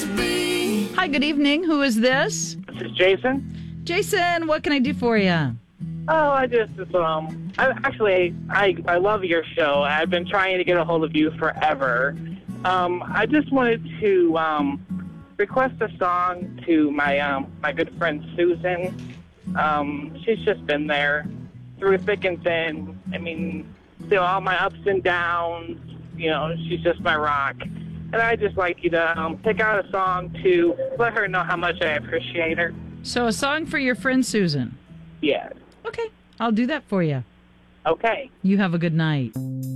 Hi, good evening. Who is this? This is Jason. Jason, what can I do for you? Oh, I love your show. I've been trying to get a hold of you forever. I just wanted to request a song to my good friend Susan. She's just been there through thick and thin. I mean, through all my ups and downs. You know, she's just my rock. And I'd just like you to pick out a song to let her know how much I appreciate her. So a song for your friend Susan. Yeah. Okay, I'll do that for you. Okay. You have a good night.